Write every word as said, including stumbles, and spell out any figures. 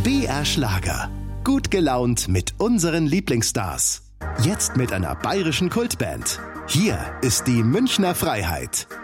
B R Schlager. Gut gelaunt mit unseren Lieblingsstars. Jetzt mit einer bayerischen Kultband. Hier ist die Münchner Freiheit.